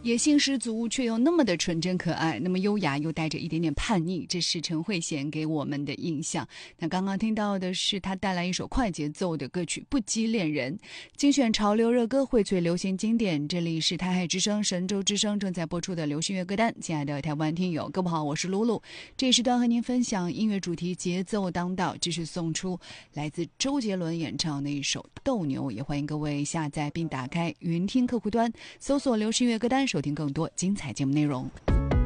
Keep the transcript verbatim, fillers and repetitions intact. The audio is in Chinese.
野性十足却又那么的纯真可爱，那么优雅又带着一点点叛逆，这是陈慧娴给我们的印象。那刚刚听到的是她带来一首快节奏的歌曲《不羁恋人》，精选潮流热歌，荟萃流行经典。这里是台海之声神州之声正在播出的流行乐歌单。亲爱的台湾听友各位好，我是露露。这一时段和您分享音乐主题节奏当道，继续送出来自周杰伦演唱的一首《斗牛》，也欢迎各位下载并打开云听客户端，搜索流行乐歌单，收听更多精彩节目内容。